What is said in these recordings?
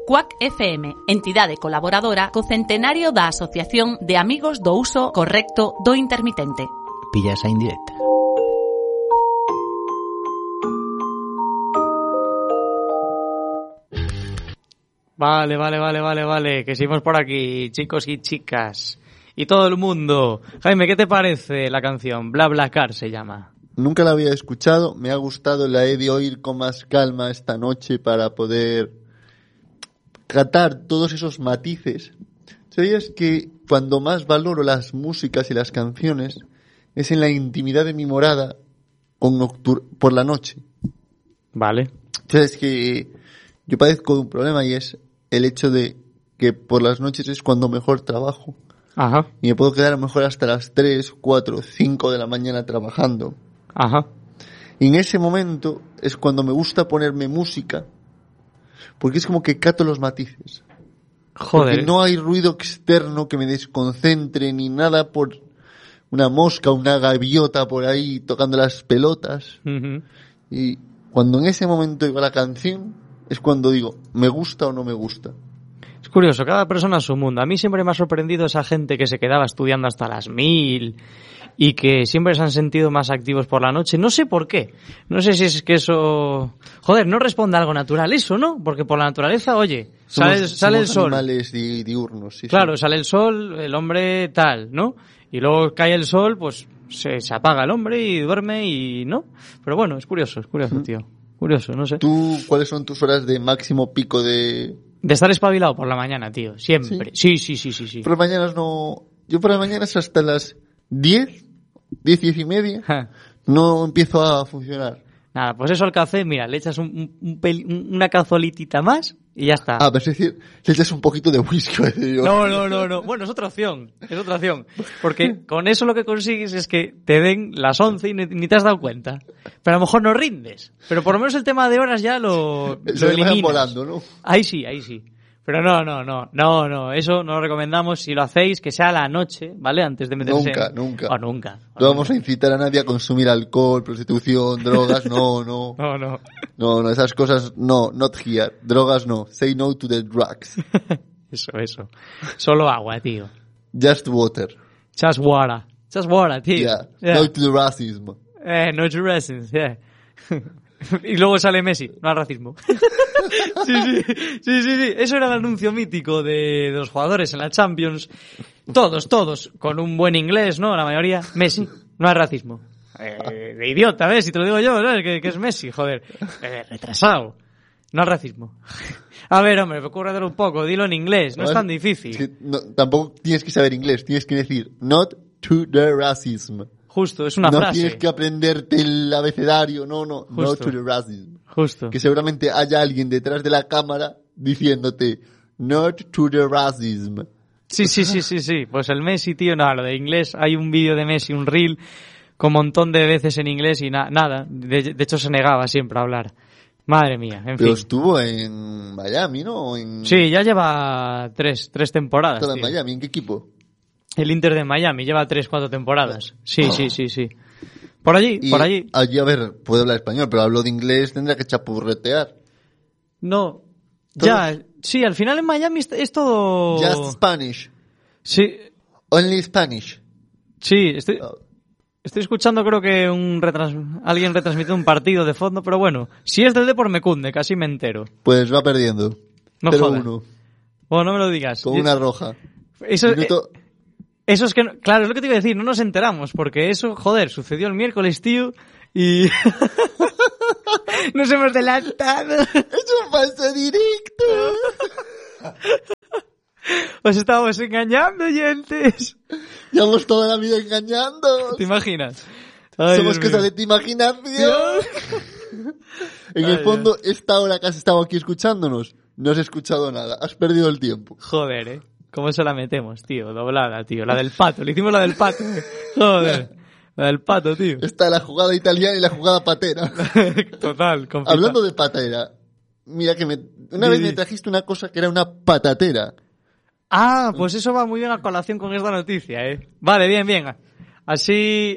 Cuac FM, entidade colaboradora co centenario da Asociación de Amigos do Uso Correcto do Intermitente. Pilla esa indirecta. Vale, que seguimos por aquí, chicos y chicas. Y todo el mundo. Jaime, ¿qué te parece la canción? BlaBlaCar se llama. Nunca la había escuchado, me ha gustado, la he de oír con más calma esta noche para poder tratar todos esos matices. ¿Sabías que cuando más valoro las músicas y las canciones es en la intimidad de mi morada por la noche? Vale. ¿Sabes que yo padezco de un problema y es el hecho de que por las noches es cuando mejor trabajo? Ajá. Y me puedo quedar a lo mejor hasta las 3, 4, 5 de la mañana trabajando. Ajá. Y en ese momento es cuando me gusta ponerme música, porque es como que cato los matices. Joder. Porque no hay ruido externo que me desconcentre ni nada por una mosca, una gaviota por ahí tocando las pelotas. Uh-huh. Y cuando en ese momento oigo la canción, es cuando digo, ¿me gusta o no me gusta? Es curioso, cada persona a su mundo. A mí siempre me ha sorprendido esa gente que se quedaba estudiando hasta las 1000 y que siempre se han sentido más activos por la noche. No sé por qué. No sé si es que eso... Joder, no responde a algo natural eso, ¿no? Porque por la naturaleza, oye, sale el sol. Animales diurnos, sí. Claro, sale el sol, el hombre tal, ¿no? Y luego cae el sol, pues se apaga el hombre y duerme y no. Pero bueno, es curioso, tío. Curioso, no sé. ¿Tú cuáles son tus horas de máximo pico de...? De estar espabilado por la mañana, tío. Siempre. Sí. Por las mañanas no... Yo por las mañanas hasta las 10 y media, no empiezo a funcionar. Nada, pues eso al café, mira, le echas una cazolitita más y ya está. Ah, pero es decir, le echas un poquito de whisky. No. Bueno, es otra opción. Porque con eso lo que consigues es que te den las 11 y ni te has dado cuenta. Pero a lo mejor no rindes. Pero por lo menos el tema de horas ya lo eliminas. Volando, ¿no? Ahí sí. Pero no, eso no lo recomendamos. Si lo hacéis, que sea a la noche, ¿vale? Antes de meterse Nunca. Nunca. No vamos a incitar a nadie a consumir alcohol, prostitución, drogas, no. No, esas cosas, no, not here. Drogas no. Say no to the drugs. Eso. Solo agua, tío. Just water. Just water, tío. Yeah. No to the racism. No to racism, yeah. Y luego sale Messi, no al racismo. Sí. Eso era el anuncio mítico de los jugadores en la Champions. Todos, con un buen inglés, ¿no? La mayoría. Messi, no al racismo. De idiota, ¿ves? Si te lo digo yo, ¿no? Que es Messi, joder. Retrasado. No al racismo. A ver, hombre, ocúrratelo un poco, dilo en inglés, no es tan difícil. Es que tampoco tienes que saber inglés, tienes que decir not to the racism. Justo, es una frase. No tienes que aprenderte el abecedario, no to the racism. Justo. Que seguramente haya alguien detrás de la cámara diciéndote not to the racism. Sí. Pues el Messi, tío, nada, lo de inglés, hay un vídeo de Messi, un reel, con un montón de veces en inglés y nada. De hecho se negaba siempre a hablar. Madre mía, en fin. Pero estuvo en Miami, ¿no? Sí, ya lleva tres temporadas. ¿Todo en Miami? ¿En qué equipo? El Inter de Miami lleva 3-4 temporadas. Sí. Por allí. Allí, a ver, puedo hablar español, pero hablo de inglés, tendrá que chapurretear. No, ya, sí, al final en Miami es todo... Just Spanish. Sí. Only Spanish. Sí, estoy escuchando, creo que alguien retransmitió un partido de fondo, pero bueno, si es del Depor me cunde, casi me entero. Pues va perdiendo. No 0-1. Bueno, no me lo digas. Con una roja. Eso es que, claro, es lo que te iba a decir, no nos enteramos, porque eso, joder, sucedió el miércoles, tío, y nos hemos adelantado. Es un falso directo. Os estábamos engañando, oyentes. Llevamos toda la vida engañando. ¿Te imaginas? Somos cosas de tu imaginación. En el fondo, esta hora que has estado aquí escuchándonos, no has escuchado nada. Has perdido el tiempo. Joder, ¿cómo se la metemos, tío? Doblada, tío. La del pato. Le hicimos la del pato. Joder. La del pato, tío. Está la jugada italiana y la jugada patera. Total. Hablando de patera, mira que una vez me trajiste una cosa que era una patatera. Ah, pues eso va muy bien a colación con esta noticia, Vale, bien. Así,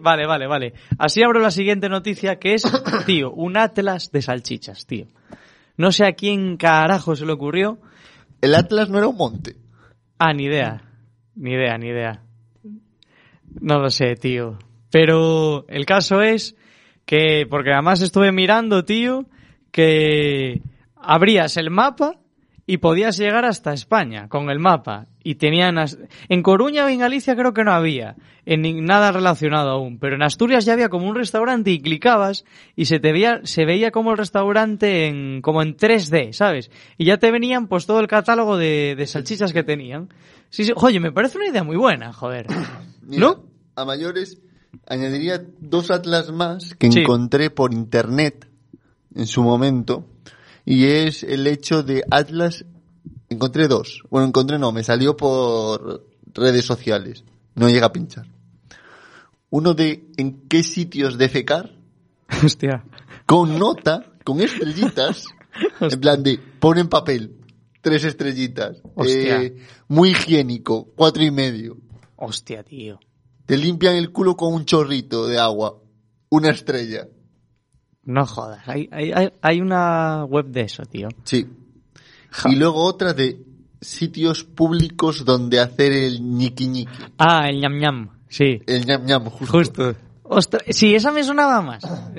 vale. Así abro la siguiente noticia, que es, tío, un atlas de salchichas, tío. No sé a quién carajo se le ocurrió. El Atlas no era un monte. Ah, ni idea. Ni idea. No lo sé, tío. Pero el caso es que, porque además estuve mirando, tío, que abrías el mapa y podías llegar hasta España con el mapa. Y tenían... En Coruña o en Galicia creo que no había nada relacionado aún. Pero en Asturias ya había como un restaurante y clicabas y se veía como el restaurante como en 3D, ¿sabes? Y ya te venían pues todo el catálogo de salchichas que tenían. Sí, oye, me parece una idea muy buena, joder. Mira, ¿no? A mayores añadiría 2 Atlas más que Sí. encontré por internet en su momento. Y es el hecho de Atlas. Encontré 2. Bueno, me salió por redes sociales. No llega a pinchar. Uno de en qué sitios defecar, Hostia. con nota, con estrellitas, en plan de pon en papel 3 estrellitas. Hostia. Muy higiénico, 4,5. Hostia, tío. Te limpian el culo con un chorrito de agua, 1 estrella. No jodas. Hay una web de eso, tío. Sí. Y luego otra de sitios públicos donde hacer el ñiqui ñiqui. Ah, el ñam ñam. Sí. El ñam ñam, justo. Justo. Ostras, sí, esa me sonaba más.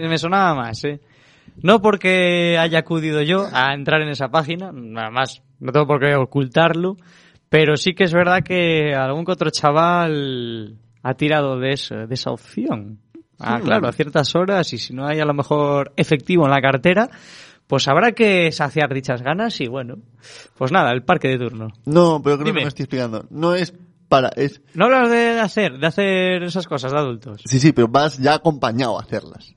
No porque haya acudido yo a entrar en esa página, nada más, no tengo por qué ocultarlo, pero sí que es verdad que algún que otro chaval ha tirado de esa opción. Ah, claro, a ciertas horas, y si no hay a lo mejor efectivo en la cartera, pues habrá que saciar dichas ganas y bueno, pues nada, el parque de turno. No, pero creo Dime. que me estoy explicando. No es para... es No hablas de hacer esas cosas de adultos. Sí, pero vas ya acompañado a hacerlas.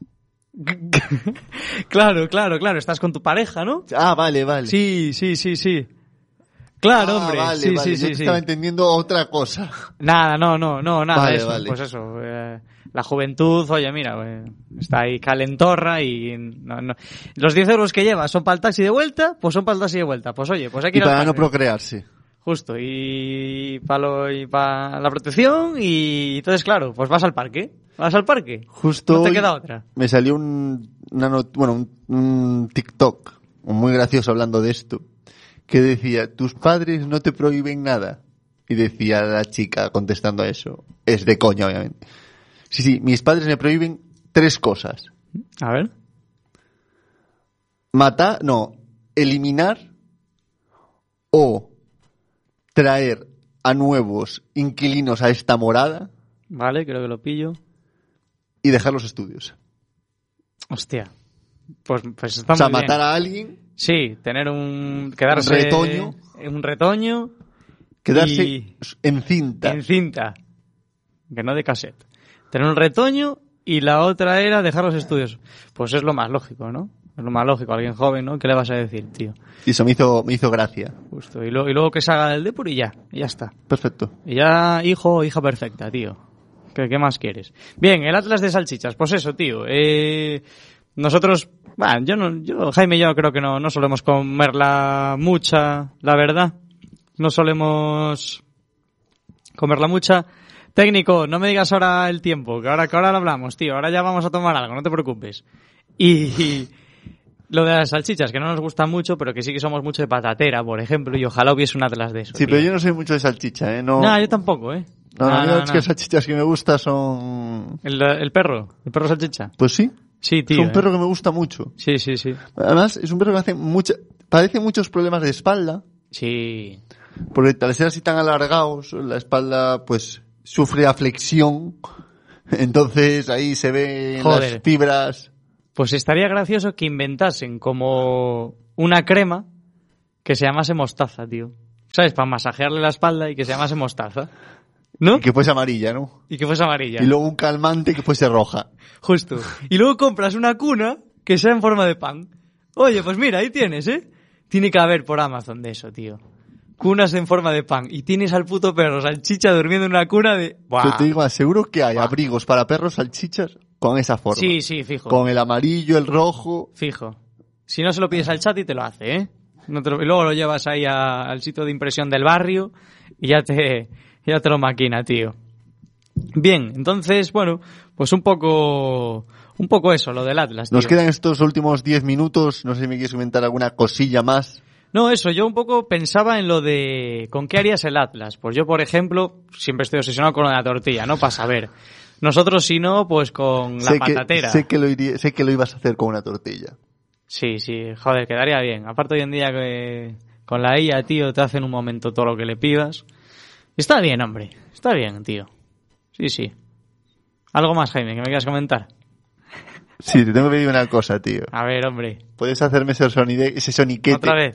Claro, estás con tu pareja, ¿no? Ah, vale. Sí. Claro, hombre. Vale, Sí. Yo te estaba entendiendo otra cosa. Nada, nada Vale, de eso. vale. Pues eso, la juventud, oye, mira, está ahí calentorra y no. Los 10 euros que llevas son para el taxi de vuelta, pues son para el taxi de vuelta. Pues oye, pues hay que Y ir al para no parque. procrearse. Justo, y para la protección y entonces, claro, pues vas al parque. Justo No te hoy queda otra. me salió un TikTok muy gracioso hablando de esto, que decía, tus padres no te prohíben nada. Y decía la chica contestando a eso. Es de coña, obviamente. Sí, mis padres me prohíben 3 cosas. A ver. Eliminar o traer a nuevos inquilinos a esta morada Vale, creo que lo pillo. y dejar los estudios. Hostia. Pues está O sea, muy bien. matar a alguien, Sí, quedarse retoño. un retoño quedarse y en cinta. en cinta, que no de cassette. Tener un retoño y la otra era dejar los estudios. Pues es lo más lógico, ¿no? Es lo más lógico. Alguien joven, ¿no? ¿Qué le vas a decir, tío? Y eso me hizo gracia. Justo. Y luego que se haga el Depor y ya está. Perfecto. Y ya hijo o hija perfecta, tío. ¿Qué más quieres? Bien, el Atlas de salchichas. Pues eso, tío. Nosotros, Jaime y yo creo que no solemos comerla mucha, la verdad. No solemos comerla mucha. Técnico, no me digas ahora el tiempo, que ahora lo hablamos, tío. Ahora ya vamos a tomar algo, no te preocupes. Y lo de las salchichas, que no nos gusta mucho, pero que sí que somos mucho de patatera, por ejemplo, y ojalá hubiese un Atlas de eso. Sí, tío. pero yo no soy mucho de salchicha, ¿eh? No, No, yo tampoco, ¿eh? no, las salchichas que me gustan son... El perro salchicha. Pues sí, Sí, tío. es un perro que me gusta mucho. Sí. Además, es un perro que padece muchos problemas de espalda, Sí. porque al ser así tan alargados, la espalda, pues, sufre aflexión. Entonces, ahí se ven Joder. las fibras. Pues estaría gracioso que inventasen como una crema que se llamase mostaza, tío. ¿Sabes? Para masajearle la espalda y que se llamase mostaza. ¿No? Y que fuese amarilla, ¿no? Y que fuese amarilla. Y luego un calmante que fuese roja. Justo. Y luego compras una cuna que sea en forma de pan. Oye, pues mira, ahí tienes, ¿eh? Tiene que haber por Amazon de eso, tío. Cunas en forma de pan. Y tienes al puto perro salchicha durmiendo en una cuna de... ¡Buah! Yo te digo, seguro que hay abrigos para perros salchichas con esa forma. Sí, fijo. Con el amarillo, el rojo. Fijo. Si no se lo pides al chat y te lo hace, ¿eh? Y luego lo llevas ahí al sitio de impresión del barrio y ya te lo maquina, tío. Bien, entonces, bueno, pues un poco eso, lo del Atlas, tío. Nos quedan estos últimos 10 minutos, no sé si me quieres comentar alguna cosilla más. No, eso, yo un poco pensaba en lo de ¿con qué harías el Atlas? Pues yo, por ejemplo, siempre estoy obsesionado con lo de la tortilla, ¿no? Para saber. Nosotros, si no, pues con la patatera. Sé que lo ibas a hacer con una tortilla. Sí, joder, quedaría bien. Aparte hoy en día que con la IA, tío, te hace en un momento todo lo que le pidas. Está bien, hombre. Está bien, tío. Sí. ¿Algo más, Jaime, que me quieras comentar? Sí, te tengo que pedir una cosa, tío. A ver, hombre. ¿Puedes hacerme ese soniquete? Otra vez.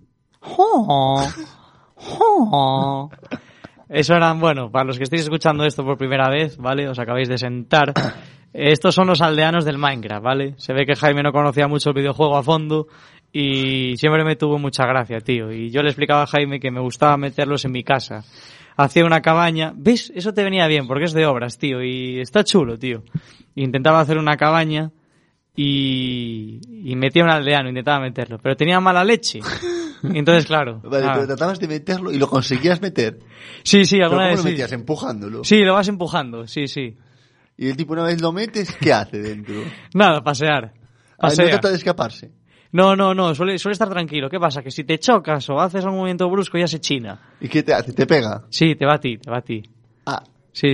Eso eran, bueno, para los que estéis escuchando esto por primera vez, ¿vale? Os acabáis de sentar. Estos son los aldeanos del Minecraft, ¿vale? Se ve que Jaime no conocía mucho el videojuego a fondo y siempre me tuvo mucha gracia, tío. Y yo le explicaba a Jaime que me gustaba meterlos en mi casa. Hacía una cabaña. ¿Ves? Eso te venía bien porque es de obras, tío. Y está chulo, tío. Intentaba hacer una cabaña y metía un aldeano, intentaba meterlo. Pero tenía mala leche. Y entonces, claro. Vale, pero tratabas de meterlo y lo conseguías meter. Sí, alguna vez ¿Cómo lo sí. metías? ¿Empujándolo? Sí, lo vas empujando, sí. Y el tipo, una vez lo metes, ¿qué hace dentro? Nada, pasear. No trata de escaparse. No, suele estar tranquilo. ¿Qué pasa? Que si te chocas o haces un movimiento brusco ya se china. ¿Y qué te hace? ¿Te pega? Sí, te va a ti. Ah. Sí.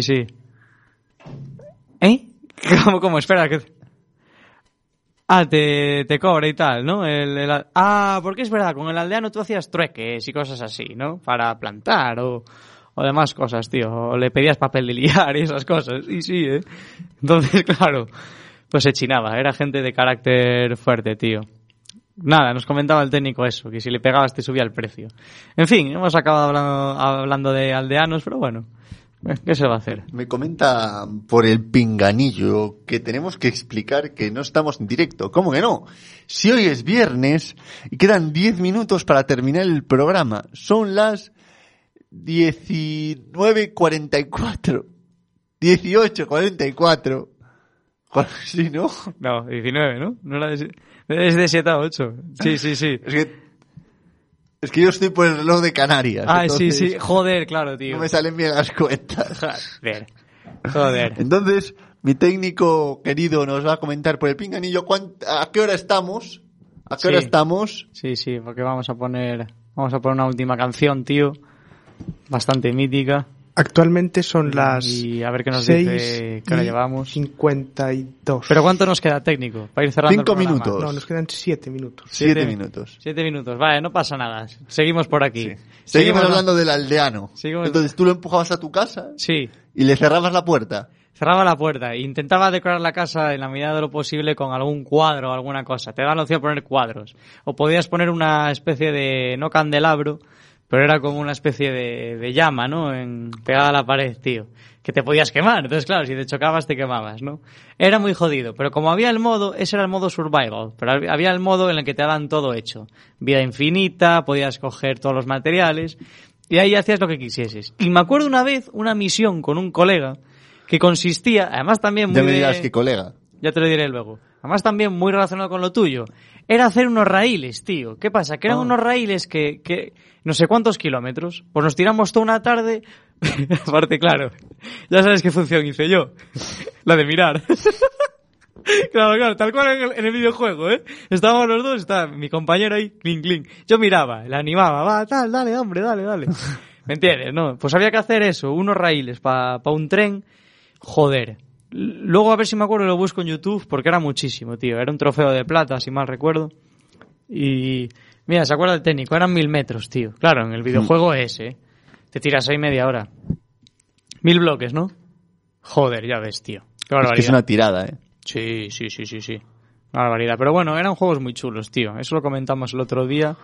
¿Eh? ¿Cómo? Espera, que... te cobra y tal, ¿no? Porque es verdad, con el aldeano tú hacías trueques y cosas así, ¿no? Para plantar o demás cosas, tío. O le pedías papel de liar y esas cosas. Y sí, ¿eh? Entonces, claro, pues se chinaba. Era gente de carácter fuerte, tío. Nada, nos comentaba el técnico eso, que si le pegabas te subía el precio. En fin, hemos acabado hablando de aldeanos, pero bueno, ¿qué se va a hacer? Me comenta por el pinganillo que tenemos que explicar que no estamos en directo. ¿Cómo que no? Si hoy es viernes y quedan 10 minutos para terminar el programa, son las 19:44. 18:44. Sí, ¿no? No, 19, ¿no? No era es de 7 a 8. Sí. Es que yo estoy por el reloj de Canarias. Entonces, sí. Joder, claro, tío. No me salen bien las cuentas. Joder. Entonces, mi técnico querido nos va a comentar por el pinganillo a qué hora estamos. ¿A qué hora estamos? Sí, porque vamos a poner una última canción, tío. Bastante mítica. Actualmente son las y a ver qué nos dice que hora llevamos. 52. ¿Pero cuánto nos queda, técnico? Para ir cerrando 5 minutos. No, nos quedan 7 minutos. 7 minutos. 7 minutos. Vale, no pasa nada. Seguimos por aquí. Sí. Seguimos hablando del aldeano. Entonces tú lo empujabas a tu casa. Sí. Y le cerrabas la puerta. Cerraba la puerta e intentaba decorar la casa en la medida de lo posible con algún cuadro o alguna cosa. Te daban la opción de poner cuadros. O podías poner una especie de, no candelabro, pero era como una especie de llama, ¿no? Pegada a la pared, tío. Que te podías quemar. Entonces, claro, si te chocabas, te quemabas, ¿no? Era muy jodido. Pero como había el modo, ese era el modo survival. Pero había el modo en el que te daban todo hecho. Vida infinita, podías coger todos los materiales. Y ahí hacías lo que quisieses. Y me acuerdo una vez, una misión con un colega, que consistía, además también muy... Ya me dirás qué colega. Ya te lo diré luego. Además también muy relacionado con lo tuyo. Era hacer unos raíles, tío. ¿Qué pasa? Que eran unos raíles que no sé cuántos kilómetros. Pues nos tiramos toda una tarde. Aparte, claro. Ya sabes qué función hice yo. La de mirar. Claro, tal cual en el videojuego, ¿eh? Estábamos los dos, está mi compañero ahí, clink, clink. Yo miraba, le animaba, va, tal, dale, hombre, dale. ¿Me entiendes, no? Pues había que hacer eso, unos raíles para un tren. Joder. Luego a ver si me acuerdo y lo busco en YouTube, porque era muchísimo, tío. Era un trofeo de plata, si mal recuerdo. Y mira, se acuerda el técnico, eran 1000 metros, tío. Claro, en el videojuego te tiras ahí media hora. 1000 bloques, ¿no? Joder, ya ves, tío. Qué barbaridad. Es que es una tirada, ¿eh? Sí. Una barbaridad. Pero bueno, eran juegos muy chulos, tío. Eso lo comentamos el otro día.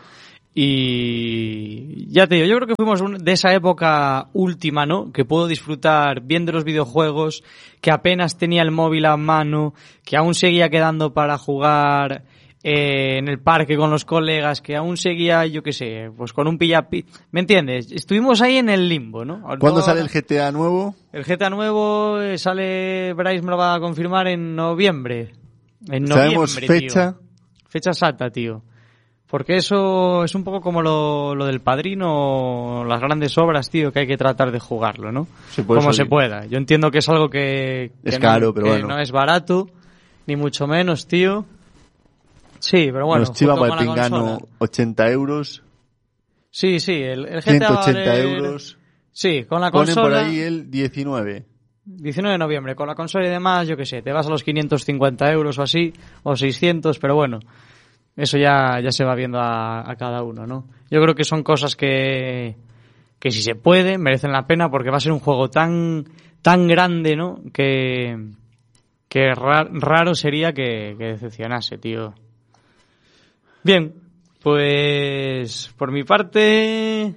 Y ya te digo, yo creo que fuimos de esa época última, ¿no? Que puedo disfrutar bien de los videojuegos, que apenas tenía el móvil a mano, que aún seguía quedando para jugar en el parque con los colegas, que aún seguía, yo qué sé, pues con un pillapi... ¿Me entiendes? Estuvimos ahí en el limbo, ¿no? ¿Cuándo sale el GTA nuevo? El GTA nuevo sale, Bryce me lo va a confirmar en noviembre. En noviembre, ¿Sabemos fecha? Tío. Fecha exacta, tío. Porque eso es un poco como lo del Padrino, las grandes obras, tío, que hay que tratar de jugarlo, ¿no? Sí, por como eso se pueda. Yo entiendo que es algo que es no, caro, pero que bueno. no es barato, ni mucho menos, tío. Sí, pero bueno. Nos chivamos junto el con la pingano consola. 80 euros, Sí, el GTA 180 va a valer- euros. Sí, con la Ponen por consola. ahí el 19. 19 de noviembre, con la consola y demás, yo qué sé, te vas a los 550 euros o así, o 600, pero bueno, eso ya se va viendo a cada uno, ¿no? Yo creo que son cosas que si se puede, merecen la pena, porque va a ser un juego tan grande, ¿no? Que raro sería que decepcionase, tío. Bien, pues por mi parte,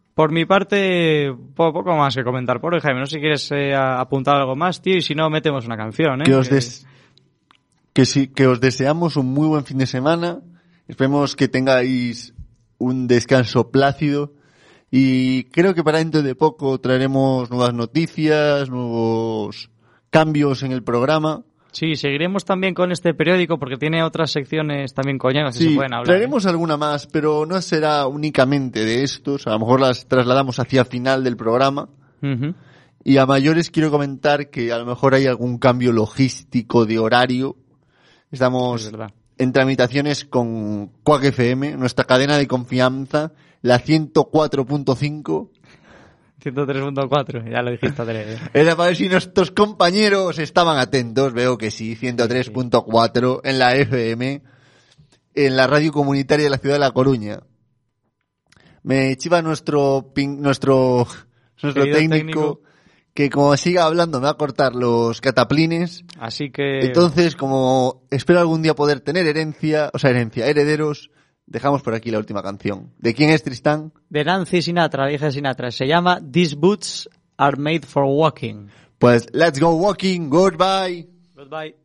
poco más que comentar por hoy, Jaime. No sé si quieres apuntar algo más, tío, y si no, metemos una canción, ¿eh? Que os deseamos un muy buen fin de semana. Esperemos que tengáis un descanso plácido. Y creo que para dentro de poco traeremos nuevas noticias, nuevos cambios en el programa. Sí, seguiremos también con este periódico porque tiene otras secciones también coñadas que Sí, se pueden hablar. traeremos alguna más, pero no será únicamente de estos. A lo mejor las trasladamos hacia final del programa. Ujú. Y a mayores quiero comentar que a lo mejor hay algún cambio logístico de horario. Estamos Es verdad. en tramitaciones con Quack FM, nuestra cadena de confianza, la 104.5. 103.4, ya lo dijiste, Andrés. Era para ver si nuestros compañeros estaban atentos. Veo que sí, 103.4 en la FM, en la radio comunitaria de la ciudad de La Coruña. Me chiva nuestro Querido técnico, que como siga hablando me va a cortar los cataplines. Así que... Entonces, como espero algún día poder tener herederos, dejamos por aquí la última canción. ¿De quién es, Tristán? De Nancy Sinatra, la hija de Sinatra. Se llama These Boots Are Made for Walking. Pues let's go walking, goodbye. Goodbye.